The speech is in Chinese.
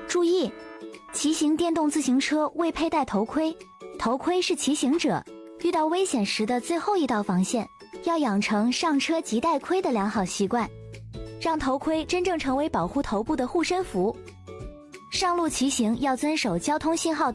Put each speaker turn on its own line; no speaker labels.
注意，骑行电动自行车未佩戴头盔，头盔是骑行者遇到危险时的最后一道防线，要养成上车即戴盔的良好习惯，让头盔真正成为保护头部的护身符。上路骑行要遵守交通信号